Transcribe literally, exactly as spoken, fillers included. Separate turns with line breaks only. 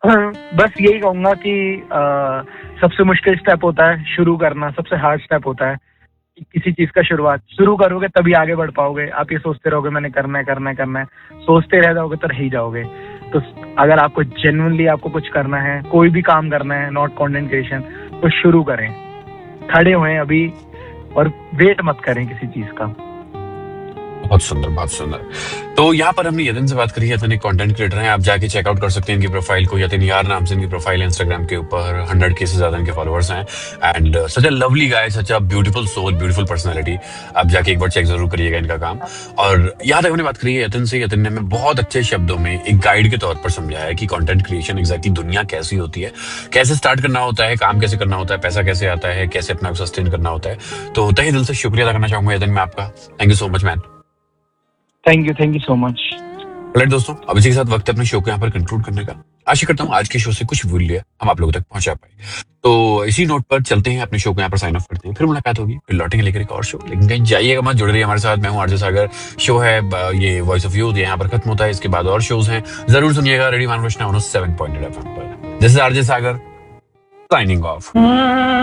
बस यही कहूंगा कि आ, सबसे मुश्किल स्टेप होता है शुरू करना, सबसे हार्ड स्टेप होता है कि किसी चीज का शुरुआत शुरू करोगे तभी आगे बढ़ पाओगे। आप ये सोचते रहोगे मैंने करना है करना है करना है, सोचते रह जाओगे तो रह ही जाओगे। तो अगर आपको जेन्युइनली आपको कुछ करना है, कोई भी काम करना है, नॉट कंटेंट क्रिएशन, तो शुरू करें, खड़े हुए अभी, और वेट मत करें किसी चीज का।
बहुत सुंदर, बहुत सुंदर। तो यहाँ पर हमने यतिन से बात करी है। यतिन एक कंटेंट क्रिएटर हैं, आप जाके चेकआउट कर सकते हैं इनकी प्रोफाइल को। यतिन यार नाम से इनकी प्रोफाइल है इंस्टाग्राम के ऊपर, हंड्रेड के से ज्यादा इनके फॉलोअर्स हैं। And such a lovely guy, such a beautiful soul, beautiful personality. आप जाके एक बार चेक जरूर करिएगा इनका काम। और यहाँ तक हमने बात करी है यतिन से। यतिन ने हमें बहुत अच्छे शब्दों में एक गाइड के तौर पर समझाया है कि कंटेंट क्रिएशन एग्जैक्टली दुनिया कैसी होती है, कैसे स्टार्ट करना होता है, काम कैसे करना होता है, पैसा कैसे आता है, कैसे अपना सस्टेन करना होता है। तो तहे दिल से शुक्रिया अदा करना चाहूंगा यतिन मैं आपका। Thank you so much man.
Thank you, thank you so much.
Right दोस्तों, अब इसी के साथ वक्त है अपने शो को यहाँ पर कंक्लूड करने का। आशा करता हूँ आज के शो से कुछ मूल्य हम आप लोगों तक पहुंचा पाए। तो इसी नोट पर चलते हैं, अपने शो को यहाँ पर साइन ऑफ करते हैं। फिर मुलाकात होगी, फिर लौटेंगे लेकर एक और शो। लेकिन कहीं जाइएगा मत, जुड़ रही है हमारे साथ। मैं हूँ आरजे सागर। शो है ये वॉइस ऑफ यूथ, यहाँ पर खत्म होता है, इसके बाद और शोज हैं, जरूर सुनिएगा। रेडी मान Krishna seven point eight F M पर। This is RJ Sagar signing off.